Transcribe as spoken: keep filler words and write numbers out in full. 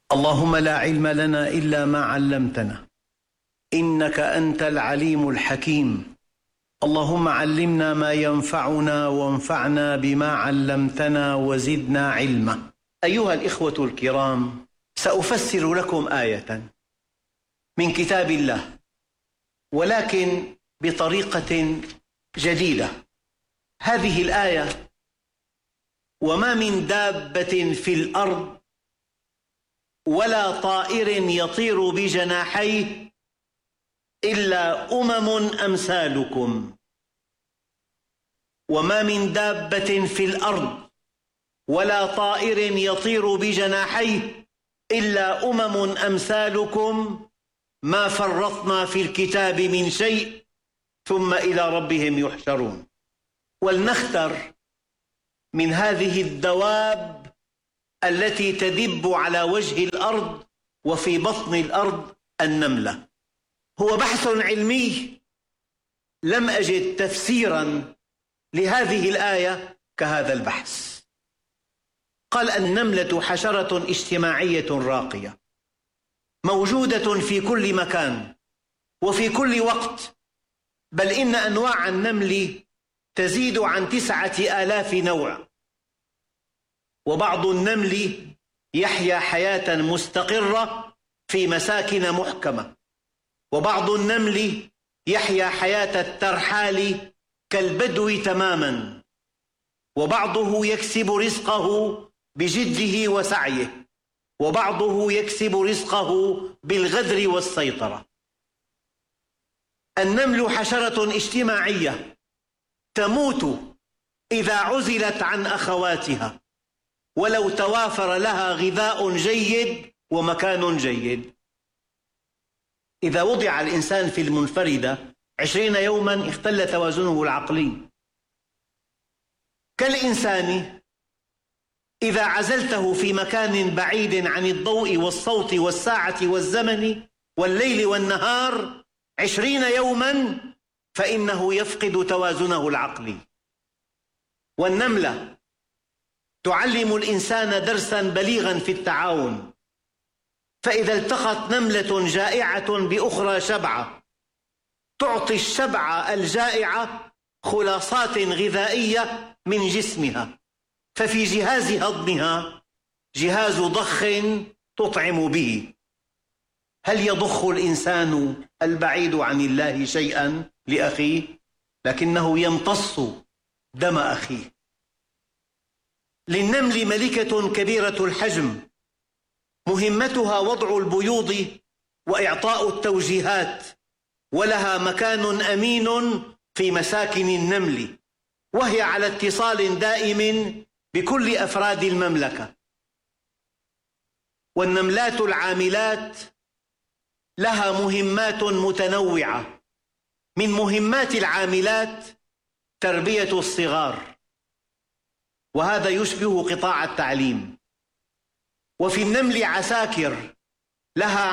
اللهم لا علم لنا إلا ما علمتنا إنك أنت العليم الحكيم. اللهم علمنا ما ينفعنا وانفعنا بما علمتنا وزدنا علما. أيها الإخوة الكرام، سأفسر لكم آية من كتاب الله، ولكن بطريقة جديدة. هذه الآية: وما من دابة في الأرض ولا طائر يطير بجناحيه إلا أمم أمثالكم. وما من دابة في الأرض ولا طائر يطير بجناحيه إلا أمم أمثالكم ما فرطنا في الكتاب من شيء ثم إلى ربهم يحشرون. ولنختر من هذه الدواب التي تدب على وجه الأرض وفي بطن الأرض النملة. هو بحث علمي، لم أجد تفسيرا لهذه الآية كهذا البحث. قال: النملة حشرة اجتماعية راقية موجودة في كل مكان وفي كل وقت، بل إن أنواع النمل تزيد عن تسعة آلاف نوع. وبعض النمل يحيا حياة مستقرة في مساكن محكمة، وبعض النمل يحيا حياة الترحال كالبدو تماما، وبعضه يكسب رزقه بجده وسعيه، وبعضه يكسب رزقه بالغدر والسيطرة. النمل حشرة اجتماعية تموت إذا عزلت عن أخواتها، ولو توافر لها غذاء جيد ومكان جيد. إذا وضع الإنسان في المنفردة عشرين يوما اختل توازنه العقلي. كالإنسان إذا عزلته في مكان بعيد عن الضوء والصوت والساعة والزمن والليل والنهار عشرين يوما فإنه يفقد توازنه العقلي. والنملة تعلم الإنسان درسا بليغا في التعاون، فإذا التقت نملة جائعة بأخرى شبعة تعطي الشبعة الجائعة خلاصات غذائية من جسمها، ففي جهاز هضمها جهاز ضخ تطعم به. هل يضخ الإنسان البعيد عن الله شيئا لأخيه؟ لكنه يمتص دم أخيه. للنمل ملكة كبيرة الحجم مهمتها وضع البيوض وإعطاء التوجيهات، ولها مكان أمين في مساكن النمل، وهي على اتصال دائم بكل أفراد المملكة. والنملات العاملات لها مهمات متنوعة. من مهمات العاملات تربية الصغار، وهذا يشبه قطاع التعليم. وفي النمل عساكر لها